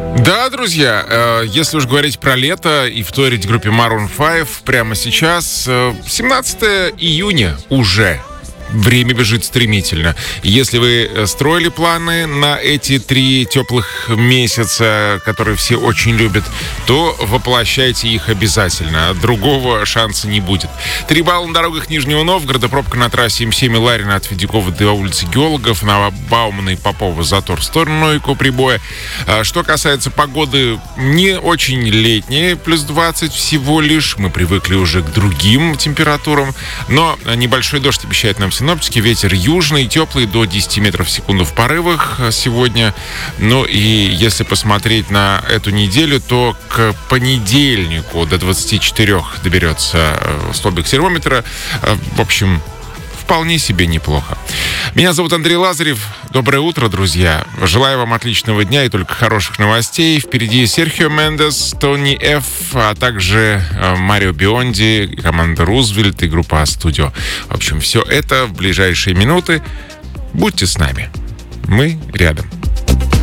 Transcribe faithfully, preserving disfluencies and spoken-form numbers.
Да, друзья, если уж говорить про лето и вторить группе Maroon пять, прямо сейчас семнадцатое июня уже. Время бежит стремительно. Если вы строили планы на эти три теплых месяца, которые все очень любят, то воплощайте их обязательно. Другого шанса не будет. Три балла на дорогах Нижнего Новгорода. Пробка на трассе эм семь Ларина от Федякова до улицы Геологов. На Баумана и Попова затор в сторону Новикова прибоя. Что касается погоды, не очень летняя, плюс двадцать всего лишь. Мы привыкли уже к другим температурам. Но небольшой дождь обещает нам синоптики. Ветер южный, теплый, до десяти метров в секунду в порывах сегодня. Ну и если посмотреть на эту неделю, то к понедельнику до двадцати четырёх доберется столбик термометра. В общем, вполне себе неплохо. Меня зовут Андрей Лазарев. Доброе утро, друзья. Желаю вам отличного дня и только хороших новостей. Впереди Серхио Мендес, Тони Ф, а также Марио Бионди, команда Рузвельт и группа А-студио. В общем, все это в ближайшие минуты. Будьте с нами. Мы рядом.